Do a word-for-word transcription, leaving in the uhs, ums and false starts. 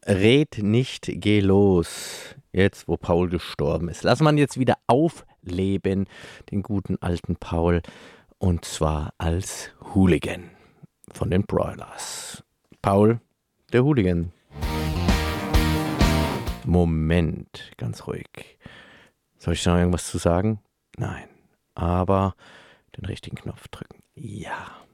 Red nicht, geh los. Jetzt, wo Paul gestorben ist. Lass man jetzt wieder aufleben, den guten alten Paul. Und zwar als Hooligan von den Broilers. Paul, der Hooligan. Moment, ganz ruhig. Soll ich noch irgendwas zu sagen? Nein. Aber den richtigen Knopf drücken. Ja.